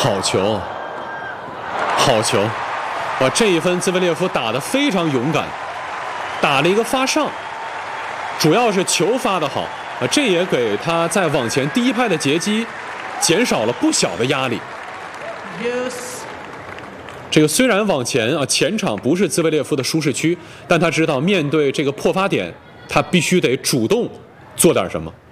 好球，好球！这一分兹维列夫打得非常勇敢，打了一个发上，主要是球发得好这也给他在往前第一拍的截击减少了不小的压力。这个虽然往前前场不是兹维列夫的舒适区，但他知道面对这个破发点，他必须得主动做点什么。